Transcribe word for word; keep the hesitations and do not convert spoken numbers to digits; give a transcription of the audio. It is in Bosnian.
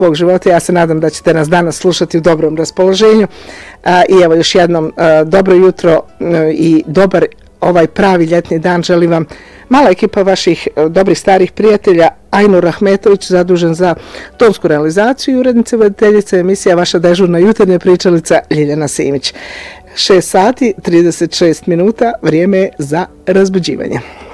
svog života. Ja se nadam da ćete nas danas slušati u dobrom raspoloženju. I evo još jednom dobro jutro i dobar ovaj pravi ljetni dan želim vam. Mala ekipa vaših dobrih starih prijatelja, Ajnur Rahmetović, zadužen za tonsku realizaciju i urednice voditeljice emisija, vaša dežurna jutarnja pričalica Ljiljana Simić. šest sati, trideset šest minuta, vrijeme je za razbuđivanje.